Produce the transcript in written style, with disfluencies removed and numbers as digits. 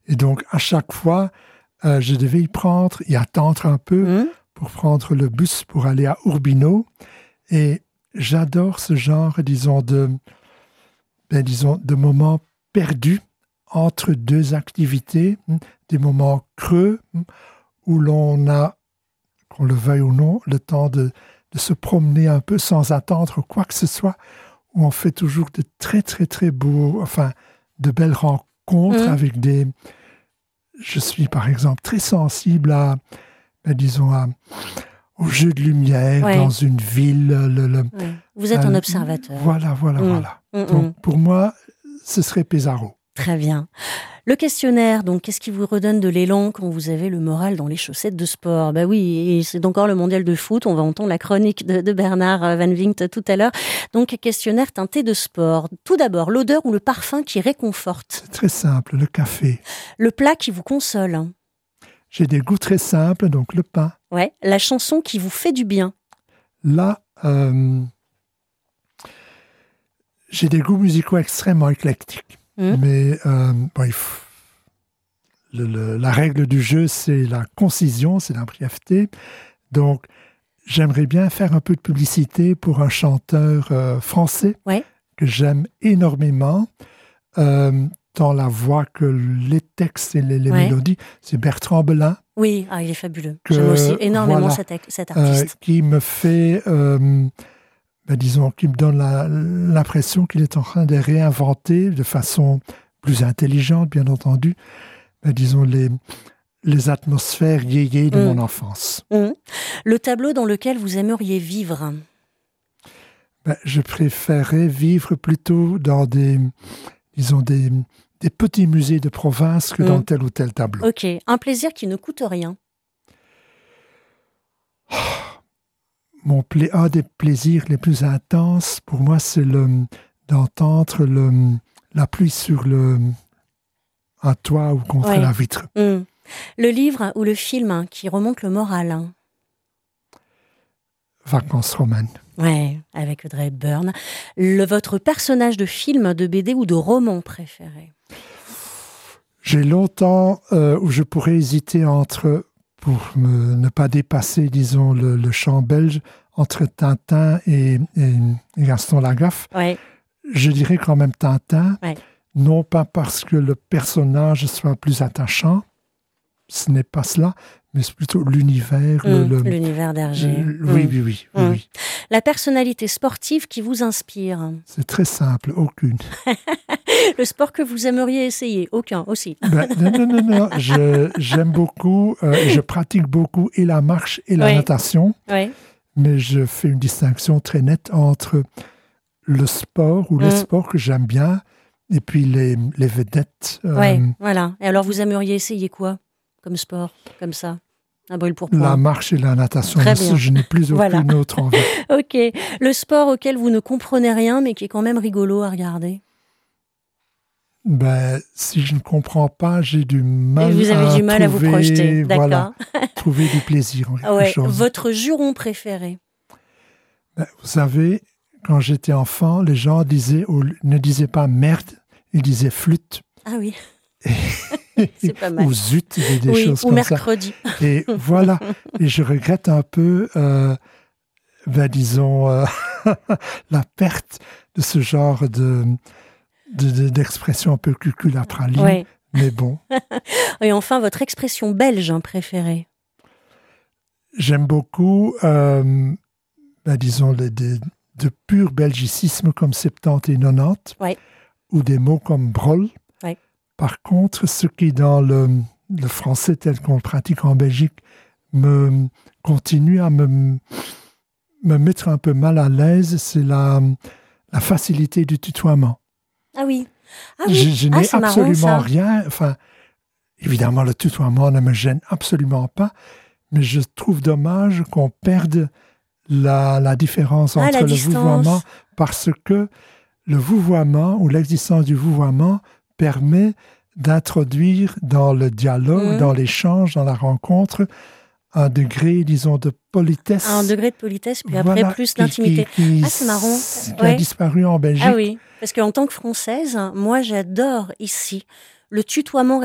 Et donc, à chaque fois, je devais y attendre un peu pour prendre le bus pour aller à Urbino. Et j'adore ce genre, disons, de moments perdus entre deux activités, des moments creux où l'on a, qu'on le veuille ou non, le temps de se promener un peu sans attendre quoi que ce soit, où on fait toujours de très, très, très beaux, de belles rencontres avec des... Je suis, par exemple, très sensible au jeu de lumière dans une ville. Vous êtes un observateur. Voilà. Donc, pour moi, ce serait Pesaro. Très bien. Le questionnaire, donc, qu'est-ce qui vous redonne de l'élan quand vous avez le moral dans les chaussettes de sport ? Ben oui, et c'est encore le mondial de foot. On va entendre la chronique de Bernard Van Vingt tout à l'heure. Donc, questionnaire teinté de sport. Tout d'abord, l'odeur ou le parfum qui réconforte ? C'est très simple, le café. Le plat qui vous console ? J'ai des goûts très simples, donc le pain. Ouais. La chanson qui vous fait du bien ? Là, j'ai des goûts musicaux extrêmement éclectiques. Mais la règle du jeu, c'est la concision, c'est la brièveté. Donc, j'aimerais bien faire un peu de publicité pour un chanteur français que j'aime énormément, tant la voix que les textes et les mélodies. C'est Bertrand Belin. Oui, il est fabuleux. J'aime aussi énormément cet artiste. Qui me fait... qui me donne l'impression qu'il est en train de réinventer de façon plus intelligente, bien entendu, les atmosphères yéyé de mon enfance. Le tableau dans lequel vous aimeriez vivre ? Je préférerais vivre plutôt dans des petits musées de province que dans tel ou tel tableau. Ok. Un plaisir qui ne coûte rien ? Un des plaisirs les plus intenses, pour moi, c'est d'entendre la pluie sur un toit ou contre la vitre. Le livre ou le film qui remonte le moral ? Vacances romaines. Ouais, avec Audrey Hepburn. Votre personnage de film, de BD ou de roman préféré ? J'ai longtemps où je pourrais hésiter pour ne pas dépasser, disons, le champ belge, entre Tintin et Gaston Lagaffe. Ouais. Je dirais quand même Tintin, non pas parce que le personnage soit plus attachant, ce n'est pas cela, mais c'est plutôt l'univers. L'univers d'Hergé. Oui. La personnalité sportive qui vous inspire ? C'est très simple, aucune. Le sport que vous aimeriez essayer ? Aucun aussi. Non. J'aime beaucoup, je pratique beaucoup et la marche et la natation. Oui. Mais je fais une distinction très nette entre le sport ou les sports que j'aime bien et puis les vedettes. Voilà. Et alors, vous aimeriez essayer quoi comme sport, comme ça ? Un brûle pour point. La marche et la natation. Très bien. Je n'ai plus aucune autre envie. Ok. Le sport auquel vous ne comprenez rien, mais qui est quand même rigolo à regarder ? Si je ne comprends pas, j'ai du mal vous avez du mal à vous projeter, d'accord. Trouver du plaisir en quelque chose. Votre juron préféré ? Vous savez, quand j'étais enfant, les gens ne disaient pas merde, ils disaient flûte. Ah oui. C'est pas mal. Ou zut, des choses comme ça. Ou mercredi. Et voilà. Et je regrette un peu, la perte de ce genre d'expression un peu cuculapraline. Oui. Mais bon. Et enfin, votre expression belge préférée ? J'aime beaucoup, de pur belgicisme comme 70 et 90, ou des mots comme brol. Oui. Par contre, ce qui, dans le français tel qu'on le pratique en Belgique, continue à me mettre un peu mal à l'aise, c'est la facilité du tutoiement. Ah oui. Je n'ai absolument rien. Évidemment, le tutoiement ne me gêne absolument pas, mais je trouve dommage qu'on perde la différence entre le vouvoiement, parce que le vouvoiement ou l'existence du vouvoiement permet d'introduire dans le dialogue, dans l'échange, dans la rencontre, un degré, disons, de politesse. Un degré de politesse, puis après plus d'intimité. C'est marrant. Qui a disparu en Belgique. Ah oui, parce qu'en tant que Française, moi j'adore ici le tutoiement